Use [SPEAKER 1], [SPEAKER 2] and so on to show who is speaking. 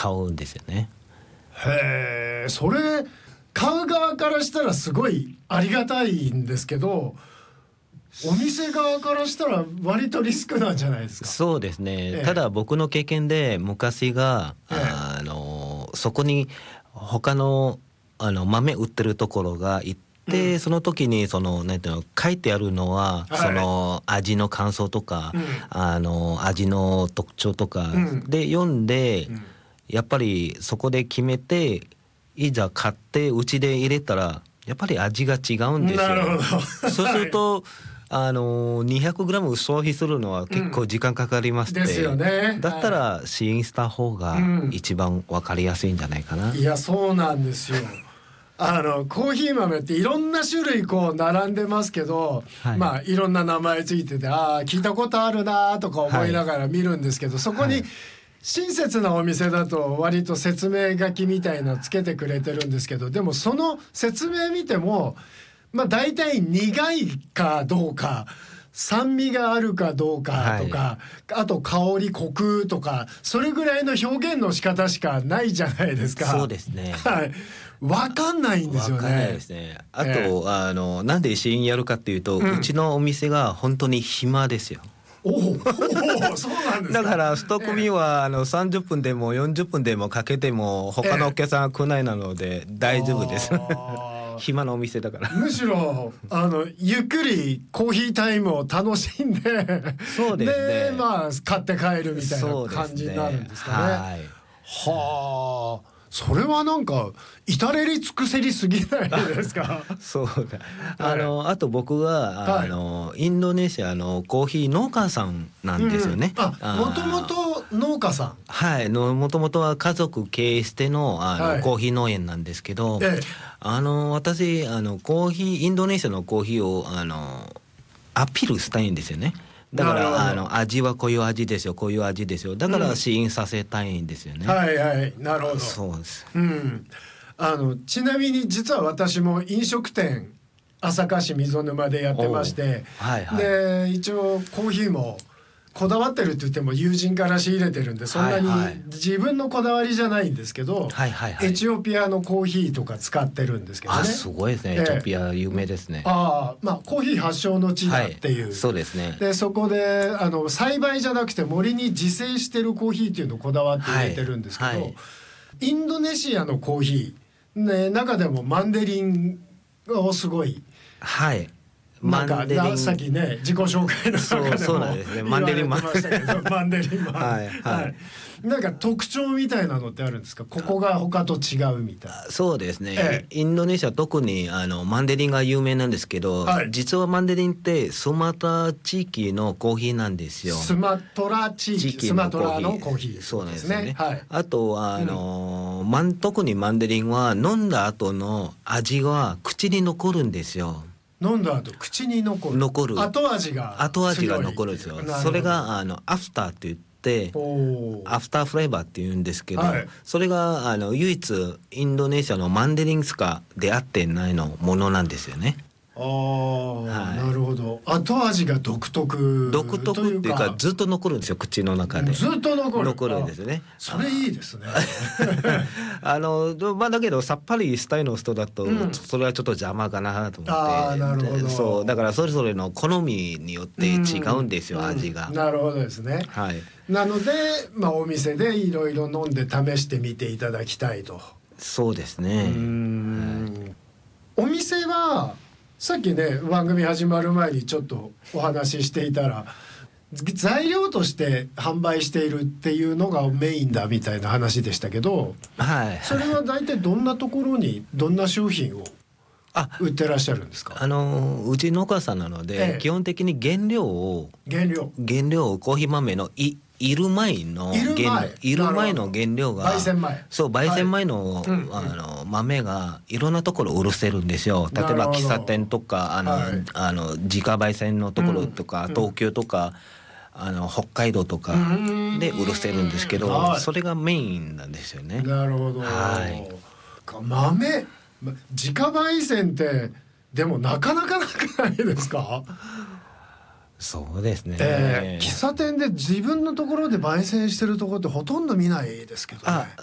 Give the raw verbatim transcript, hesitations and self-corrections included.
[SPEAKER 1] 買うんですよね。
[SPEAKER 2] へえ、それ買う側からしたらすごいありがたいんですけど、お店側からしたら割とリスクなんじゃないですか。
[SPEAKER 1] そうですね、
[SPEAKER 2] ええ、
[SPEAKER 1] ただ僕の経験で昔が、
[SPEAKER 2] ええ、
[SPEAKER 1] あのそこに他のあの豆売ってるところが行って、うん、その時にそのなんていうの書いてあるのは、はい、その味の感想とか、うん、あの味の特徴とかで読んで、うん、やっぱりそこで決めていざ買ってうちで入れたらやっぱり味が違うんですよ。
[SPEAKER 2] なるほど
[SPEAKER 1] そうすると、はい、あの にひゃくグラム 消費するのは結構時間かかります、うん、
[SPEAKER 2] ですよね。
[SPEAKER 1] だったら試飲した方が一番分かりやすいんじゃないかな、うん、
[SPEAKER 2] いやそうなんですよあのコーヒー豆っていろんな種類こう並んでますけど、はい、まあいろんな名前ついてて、ああ聞いたことあるなとか思いながら見るんですけど、はい、そこに親切なお店だと割と説明書きみたいなのつけてくれてるんですけど、でもその説明見てもまあ大体苦いかどうか酸味があるかどうかとか、はい、あと香りコクとかそれぐらいの表現の仕方しかないじゃないですか。
[SPEAKER 1] そうですね、
[SPEAKER 2] はい、分かんないんですよね。
[SPEAKER 1] 分かんないですね。あと、えー、あのなんで試飲やるかっていうと、うん、うちのお店が本当に暇ですよ。
[SPEAKER 2] おお、そうなんですか。
[SPEAKER 1] だからストック便は、えー、あのさんじゅっぷんでもよんじゅっぷんでもかけても他のお客さんが来ないなので大丈夫です、えー暇なお店だから
[SPEAKER 2] むしろあのゆっくりコーヒータイムを楽しんで
[SPEAKER 1] そうですね、
[SPEAKER 2] でまあ買って帰るみたいな感じになるんですかね。はい、はあ、それはなんか至れり尽くせりすぎないですか。
[SPEAKER 1] そうだ、あの、はい、あと僕はあの、はい、インドネシアのコーヒー農家さんなんですよね、うん、
[SPEAKER 2] あ、もともと農家さん、
[SPEAKER 1] はいのもともとは家族経営しての、あの、はい、コーヒー農園なんですけど、ええ、あの私あのコーヒーインドネシアのコーヒーをあのアピールしたいんですよね。だからあの味はこういう味ですよ、こういう味ですよ、だから試飲させたいんですよね、うん、はいはい、なるほど。そうです、
[SPEAKER 2] うん、あのちなみに実は私も飲食店朝霞市溝沼でやってまして、はいはい、で一応コーヒーもこだわってるって言っても友人から仕入れてるんでそんなに自分のこだわりじゃないんですけど、はいはいはい、エチオピアのコーヒーとか使ってるんですけどね。
[SPEAKER 1] あ、すごいですね、エチオピア有名ですね。
[SPEAKER 2] ああ、まあコーヒー発祥の地だっていう、はい、
[SPEAKER 1] そうですね。
[SPEAKER 2] でそこであの栽培じゃなくて森に自生してるコーヒーっていうのをこだわって入れてるんですけど、はいはい、インドネシアのコーヒー、ね、中でもマンデリンをすごい、
[SPEAKER 1] はい、
[SPEAKER 2] なんかさっきね自己紹介の中でも
[SPEAKER 1] そうなんですね、マンデリンマン
[SPEAKER 2] マンデリンマンはい、はいはい、なんか特徴みたいなのってあるんですか、ここが他と違うみたいな。
[SPEAKER 1] そうですね、ええ、インドネシア特にあのマンデリンが有名なんですけど、はい、実はマンデリンってスマトラ地域のコーヒーなんですよ。
[SPEAKER 2] スマトラ地域、スマトラのコーヒー、
[SPEAKER 1] そうなんですね、
[SPEAKER 2] はい、
[SPEAKER 1] あとあの、うん、マン特にマンデリンは飲んだ後の味は口に残るんですよ。
[SPEAKER 2] 飲んだ後口に残る
[SPEAKER 1] 残る
[SPEAKER 2] 後味が
[SPEAKER 1] 後味が残るんですよ。それがあのアフターって言ってアフターフレーバーって言うんですけど、はい、それがあの唯一インドネシアのマンデリンしか出会ってないのものなんですよね。
[SPEAKER 2] ああ、はい、なるほど。後味が独特
[SPEAKER 1] 独特っていうかずっと残るんですよ、口の中で
[SPEAKER 2] ずっと残る
[SPEAKER 1] 残るんですよね。
[SPEAKER 2] それいいですね
[SPEAKER 1] あの、まあ、だけどさっぱりしたいの人だと、うん、それはちょっと邪魔かなと思って。
[SPEAKER 2] あ、なるほど。
[SPEAKER 1] そうだからそれぞれの好みによって違うんですよ、うん、味が、
[SPEAKER 2] うん、なるほどですね、
[SPEAKER 1] はい、
[SPEAKER 2] なので、まあ、お店でいろいろ飲んで試してみていただきたいと。
[SPEAKER 1] そうですね。うー
[SPEAKER 2] ん、はい、お店はさっきね番組始まる前にちょっとお話ししていたら材料として販売しているっていうのがメインだみたいな話でしたけど、
[SPEAKER 1] はい、
[SPEAKER 2] それは大体どんなところにどんな商品を売ってらっしゃるんですか。
[SPEAKER 1] あのうち農家さんなので、ええ、基本的に原料を
[SPEAKER 2] 原料
[SPEAKER 1] 原料をコーヒー豆のいいる前の
[SPEAKER 2] いる前
[SPEAKER 1] いる前の原料が
[SPEAKER 2] 焙煎前
[SPEAKER 1] そう焙煎前の、はい、あの豆がいろんなところ売せるんですよ。例えば喫茶店とかあの、はい、あの自家焙煎のところとか、うん、東京とかあの北海道とかで売せるんですけど、はい、それがメインなんですよね。
[SPEAKER 2] なるほど、はい、豆自家焙煎ってでもなかなかなくないですか。
[SPEAKER 1] そうですね、
[SPEAKER 2] えー、喫茶店で自分のところで焙煎してるところってほとんど見ないですけどね。
[SPEAKER 1] あ